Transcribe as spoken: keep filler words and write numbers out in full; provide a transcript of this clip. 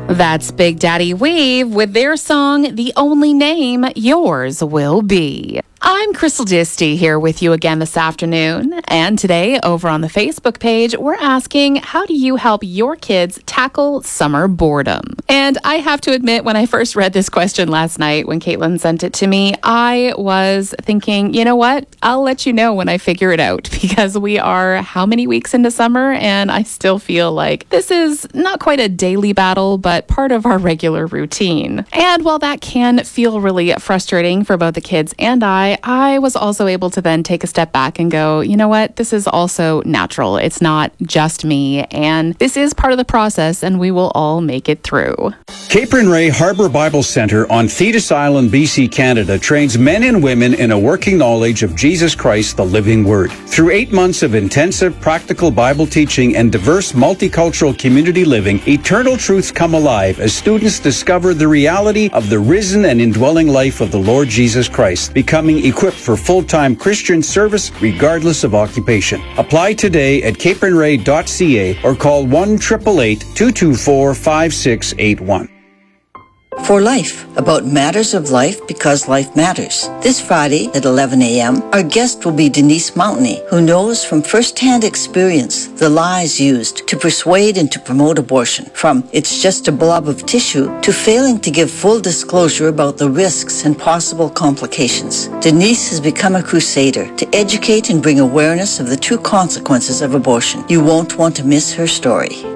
That's Big Daddy Weave with their song, The Only Name Yours Will Be. I'm Crystal Disty here with you again this afternoon. And today, over on the Facebook page, we're asking, how do you help your kids tackle summer boredom? And I have to admit, when I first read this question last night, when Caitlin sent it to me, I was thinking, you know what? I'll let you know when I figure it out, because we are how many weeks into summer? And I still feel like this is not quite a daily battle, but part of our regular routine. And while that can feel really frustrating for both the kids and I, I was also able to then take a step back and go, you know what? This is also natural. It's not just me. And this is part of the process, and we will all make it through. Capron Ray Harbor Bible Center on Thetis Island, B C, Canada trains men and women in a working knowledge of Jesus Christ, the living Word. Through eight months of intensive practical Bible teaching and diverse multicultural community living, eternal truths come alive as students discover the reality of the risen and indwelling life of the Lord Jesus Christ, becoming equipped for full-time Christian service regardless of occupation. Apply today at capron ray dot c a or call one eight eight eight, two two four, five six eight one. For Life, about matters of life because life matters. This Friday at eleven a.m., our guest will be Denise Mountney, who knows from first-hand experience the lies used to persuade and to promote abortion, from it's just a blob of tissue to failing to give full disclosure about the risks and possible complications. Denise has become a crusader to educate and bring awareness of the true consequences of abortion. You won't want to miss her story.